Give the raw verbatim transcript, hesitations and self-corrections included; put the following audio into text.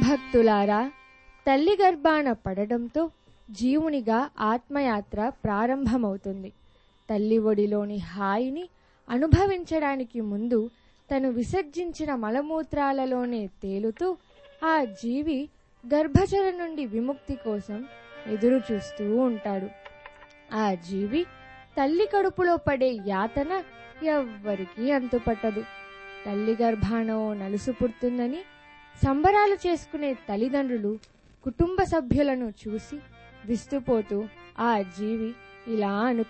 భక్తులారా, తల్లి గర్భాన పడడంతో జీవునిగా ఆత్మయాత్ర ప్రారంభమవుతుంది. తల్లి ఒడిలోని హాయిని అనుభవించడానికి ముందు తను విసర్జించిన మలమూత్రాలలోనే తేలుతూ ఆ జీవి గర్భచర నుండి విముక్తి కోసం ఎదురు చూస్తూ ఉంటాడు. ఆ జీవి తల్లి కడుపులో పడే యాతన ఎవ్వరికీ అంతుపట్టదు. తల్లి గర్భాన ఓ నలుసు పుడుతుందని సంబరాలు చేసుకునే తల్లిదండ్రులు కుటుంబ సభ్యులను చూసి విస్తుపోతూ ఆ జీవి ఇలా అనుకుంటారు,